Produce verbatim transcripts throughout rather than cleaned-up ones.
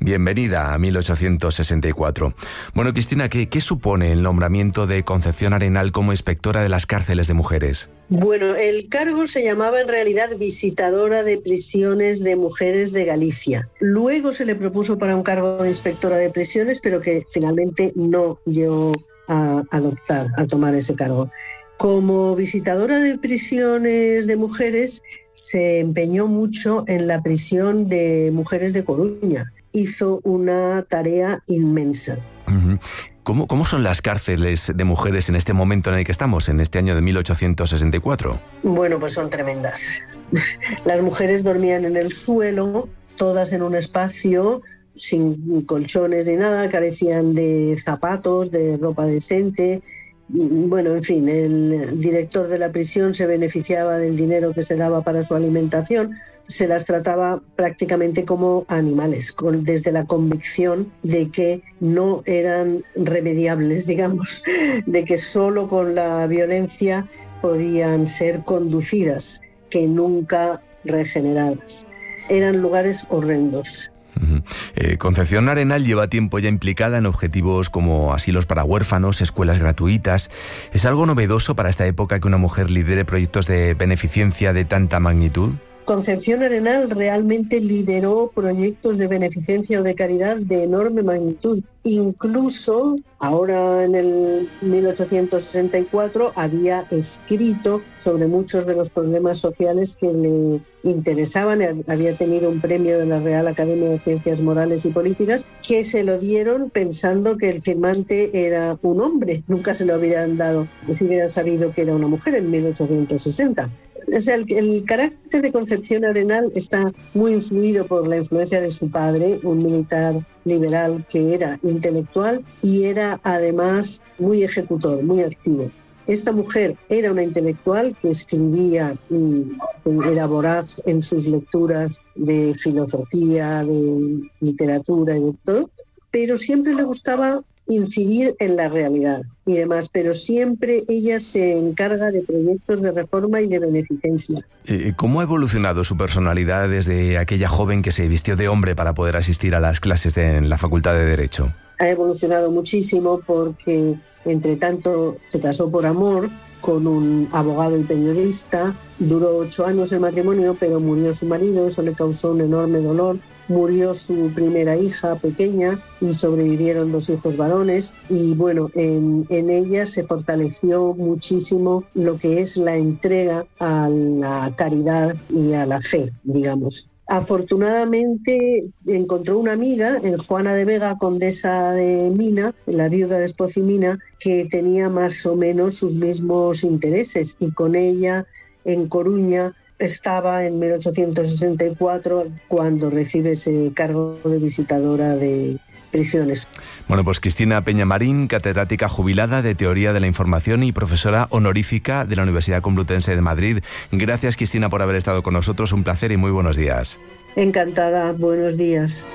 Bienvenida a mil ochocientos sesenta y cuatro. Bueno, Cristina, ¿qué, qué supone el nombramiento de Concepción Arenal como inspectora de las cárceles de mujeres? Bueno, el cargo se llamaba en realidad visitadora de prisiones de mujeres de Galicia. Luego se le propuso para un cargo de inspectora de prisiones, pero que finalmente no llegó a adoptar, a tomar ese cargo. Como visitadora de prisiones de mujeres, se empeñó mucho en la prisión de mujeres de Coruña. Hizo una tarea inmensa. Uh-huh. ¿Cómo, ¿Cómo son las cárceles de mujeres en este momento en el que estamos, en este año de mil ochocientos sesenta y cuatro? Bueno, pues son tremendas. Las mujeres dormían en el suelo, todas en un espacio, sin colchones ni nada, carecían de zapatos, de ropa decente. Bueno, en fin, el director de la prisión se beneficiaba del dinero que se daba para su alimentación. Se las trataba prácticamente como animales, con, desde la convicción de que no eran remediables, digamos, de que solo con la violencia podían ser conducidas, que nunca regeneradas. Eran lugares horrendos. Uh-huh. Eh, Concepción Arenal lleva tiempo ya implicada en objetivos como asilos para huérfanos, escuelas gratuitas. ¿Es algo novedoso para esta época que una mujer lidere proyectos de beneficencia de tanta magnitud? Concepción Arenal realmente lideró proyectos de beneficencia o de caridad de enorme magnitud. Incluso, ahora en el mil ochocientos sesenta y cuatro, había escrito sobre muchos de los problemas sociales que le interesaban. Había tenido un premio de la Real Academia de Ciencias Morales y Políticas, que se lo dieron pensando que el firmante era un hombre. Nunca se lo habían dado, si hubieran sabido que era una mujer en mil ochocientos sesenta. O sea, el, el carácter de Concepción Arenal está muy influido por la influencia de su padre, un militar liberal que era intelectual y era además muy ejecutor, muy activo. Esta mujer era una intelectual que escribía y era voraz en sus lecturas de filosofía, de literatura y de todo, pero siempre le gustaba incidir en la realidad y demás, pero siempre ella se encarga de proyectos de reforma y de beneficencia. ¿Cómo ha evolucionado su personalidad desde aquella joven que se vistió de hombre para poder asistir a las clases de, en la Facultad de Derecho? Ha evolucionado muchísimo porque, entre tanto, se casó por amor con un abogado y periodista. Duró ocho años el matrimonio, pero murió su marido, eso le causó un enorme dolor. Murió su primera hija pequeña y sobrevivieron dos hijos varones. Y bueno, en, en ella se fortaleció muchísimo lo que es la entrega a la caridad y a la fe, digamos. Afortunadamente encontró una amiga en Juana de Vega, condesa de Mina, la viuda de Espoz y Mina, que tenía más o menos sus mismos intereses, y con ella en Coruña estaba en mil ochocientos sesenta y cuatro cuando recibe ese cargo de visitadora de prisiones. Bueno, pues Cristina Peñamarín, catedrática jubilada de Teoría de la Información y profesora honorífica de la Universidad Complutense de Madrid. Gracias, Cristina, por haber estado con nosotros. Un placer y muy buenos días. Encantada. Buenos días.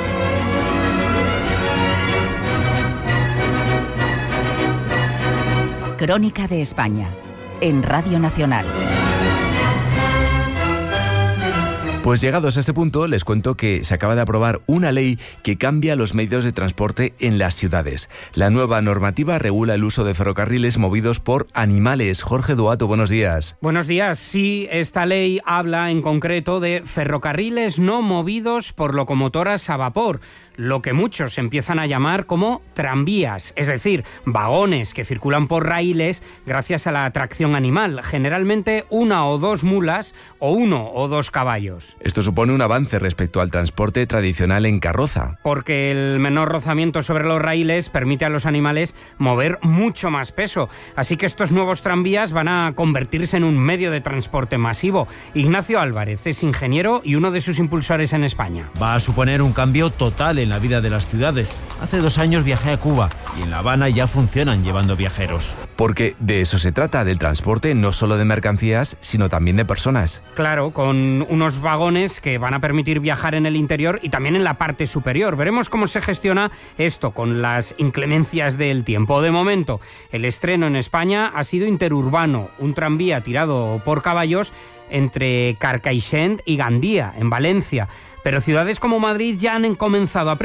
Crónica de España, en Radio Nacional. Pues llegados a este punto, les cuento que se acaba de aprobar una ley que cambia los medios de transporte en las ciudades. La nueva normativa regula el uso de ferrocarriles movidos por animales. Jorge Duato, buenos días. Buenos días. Sí, esta ley habla en concreto de ferrocarriles no movidos por locomotoras a vapor, lo que muchos empiezan a llamar como tranvías, es decir, vagones que circulan por raíles gracias a la tracción animal, generalmente una o dos mulas o uno o dos caballos. Esto supone un avance respecto al transporte tradicional en carroza. Porque el menor rozamiento sobre los raíles permite a los animales mover mucho más peso. Así que estos nuevos tranvías van a convertirse en un medio de transporte masivo. Ignacio Álvarez es ingeniero y uno de sus impulsores en España. Va a suponer un cambio total en la vida de las ciudades. Hace dos años viajé a Cuba y en La Habana ya funcionan llevando viajeros. Porque de eso se trata, del transporte no solo de mercancías, sino también de personas. Claro, con unos vagones que van a permitir viajar en el interior y también en la parte superior. Veremos cómo se gestiona esto con las inclemencias del tiempo. De momento, el estreno en España ha sido interurbano, un tranvía tirado por caballos entre Carcaixent y Gandía, en Valencia. Pero ciudades como Madrid ya han comenzado a